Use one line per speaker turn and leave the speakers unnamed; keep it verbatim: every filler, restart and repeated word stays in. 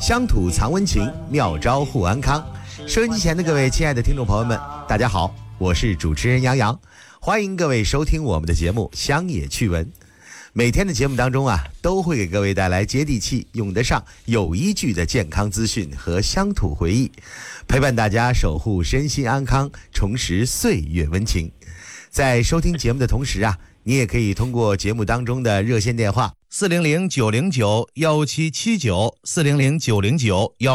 乡土藏温情，妙招护安康。收音机前的各位亲爱的听众朋友们，大家好，我是主持人杨洋，欢迎各位收听我们的节目《乡野趣闻》。每天的节目当中啊，都会给各位带来接地气、用得上、有依据的健康资讯和乡土回忆，陪伴大家守护身心安康，重拾岁月温情。在收听节目的同时啊，你也可以通过节目当中的热线电话四零零九零九幺七七九四零零九零九幺